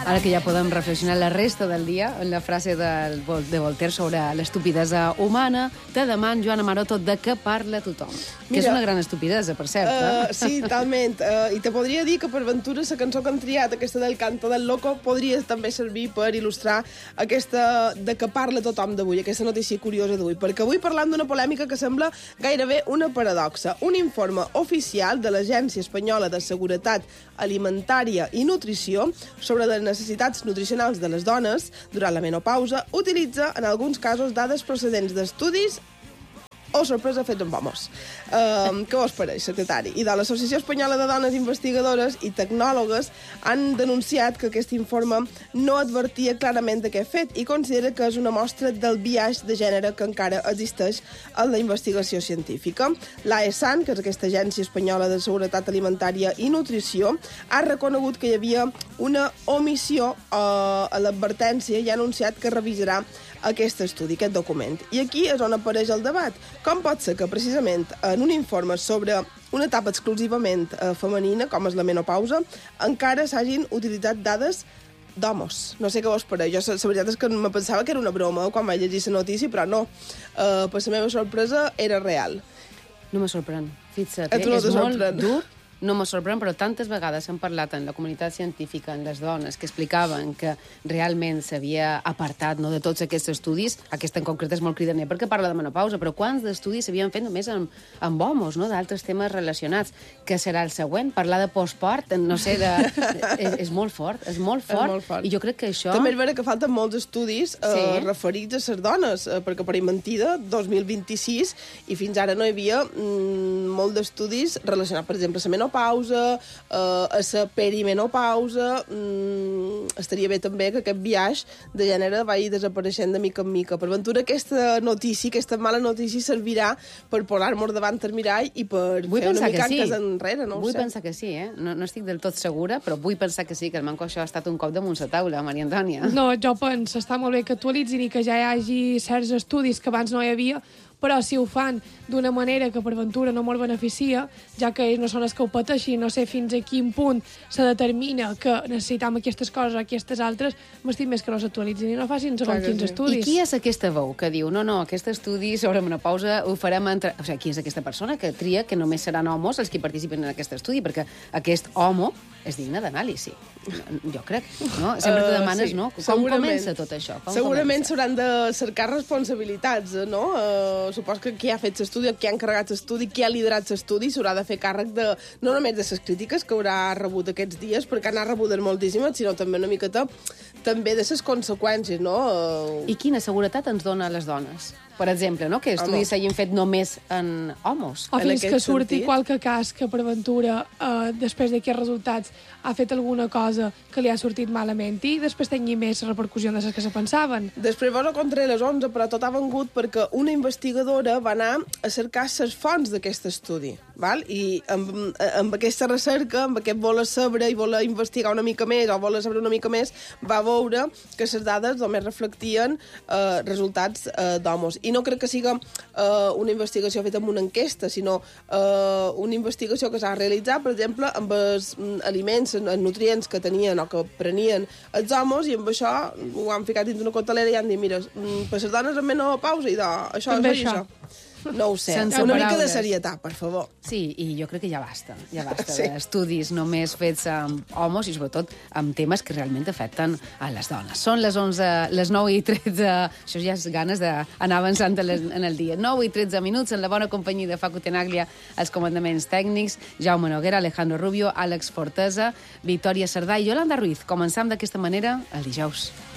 Ara que ja podem reflexionar la resta del dia en la frase de Voltaire sobre l'estupidesa humana, te deman, Joana Maroto, de què parla tothom. Que és una gran estupidesa, per cert. Sí, talment. I te podria dir que per ventura la cançó que han triat, aquesta del Canto del Loco, podria també servir per il·lustrar aquesta de què parla tothom d'avui, aquesta notícia curiosa d'avui. Perquè avui parlam d'una polèmica que sembla gairebé una paradoxa. Un informe oficial de l'Agència Espanyola de Seguretat Alimentària i Nutrició sobre les necessitats nutricionals de les dones durant la menopausa utilitza, en alguns casos, dades procedents d'estudis o sorpresa fets amb homes. Què vos pareix, secretari? I de l'Associació Espanyola de Dones Investigadores i Tecnòlogues han denunciat que aquest informe no advertia clarament de què ha fet i considera que és una mostra del biaix de gènere que encara existeix en la investigació científica. L'AESAN, que és aquesta Agència Espanyola de Seguretat Alimentària i Nutrició, ha reconegut que hi havia una omissió a l'advertència i ha anunciat que revisarà aquest estudi, aquest document. I aquí és on apareix el debat. Com pot ser que, precisament, en un informe sobre una etapa exclusivament femenina, com és la menopausa, encara s'hagin utilitzat dades d'homes? No sé què vos pareix. Jo, la veritat és que me pensava que era una broma quan vaig llegir la notícia, però no. Per la meva sorpresa, era real. No me sorprèn. Fixa't, no és molt sorprèn. dur. No me sorprèn, però tantes vegades hem parlat en la comunitat científica, en les dones, que explicaven que realment s'havia apartat de tots aquests estudis. Aquest en concret és molt cridaner perquè parla de menopausa, però quants d'estudis s'havien fet només amb homes, no? D'altres temes relacionats. Què serà el següent? Parlar de postpart? No sé, és molt fort, és molt fort. I jo crec que això... També és vera que falten molts estudis referits a les dones, perquè per mentida, 2026, i fins ara no hi havia molt d'estudis relacionats, per exemple, la menopausa, a la perimenopausa. Estaria bé també que aquest biaix de gènere vagi desapareixent de mica en mica. Per ventura, aquesta notícia, aquesta mala notícia, servirà per posar-nos davant el mirall i per fer una mica anques enrere, no ho sé. Vull pensar que sí, No estic del tot segura, però vull pensar que sí, que el manco això ha estat un cop damunt la taula, Maria Antònia. No, jo penso, està molt bé que actualitzin i que ja hi hagi certs estudis que abans no hi havia, però si ho fan d'una manera que per ventura no ens beneficia, ja que ells no són els que ho pateixin, no sé fins a quin punt se determina que necessitam aquestes coses o aquestes altres, m'estic més que no s'actualitzin i no facin segons quins estudis. I qui és aquesta veu que diu, no, aquest estudi sobre menopausa ho farem entre... O sigui, qui és aquesta persona que tria que només seran homes els que participen en aquest estudi? Perquè aquest home és digne d'anàlisi. Jo crec, no? Sempre te demanes, no? Com comença tot això? Segurament s'hauran de cercar responsabilitats, no? Supos que qui ha fet l'estudi, qui ha encarregat l'estudi, qui ha liderat l'estudi, s'haurà de fer càrrec de, no només de les crítiques que haurà rebut aquests dies, perquè n'ha rebudes moltíssimes, sinó també una miqueta també de les conseqüències, no? I quina seguretat ens dona a les dones? Per exemple, no? Que estudis s'hagin fet només en homes. O fins que surti qualque cas que per ventura, després d'aquests resultats, ha fet alguna cosa que li ha sortit malament i després tingui més repercussió de les que se pensaven. Després vos ho contaré a les 11, però tot ha vengut perquè una investigadora va anar a cercar les fonts d'aquest estudi, val? I amb aquesta recerca, amb aquest voler saber i voler investigar una mica més o voler saber una mica més, va veure que les dades només reflectien resultats d'homes. I no crec que siga una investigació feta amb una enquesta, sinó una investigació que s'ha realitzat, per exemple, amb els aliments, els nutrients que tenien o que prenien els homes, i amb això ho han ficat dins una cotelera i han dit, mira, per les dones amb menopausa i això és això. No ho sé, una mica de serietat, per favor. Sí, i jo crec que ja basta d'estudis només fets amb homes i sobretot amb temes que realment afecten a les dones. Són les 9:13, això ja és ganes d'anar avançant en el dia. 9:13 minuts, en la bona companyia de Facu Tenaglia, els comandaments tècnics, Jaume Noguera, Alejandro Rubio, Àlex Fortesa, Victòria Cerdà i Yolanda Ruiz. Començam d'aquesta manera el dijous.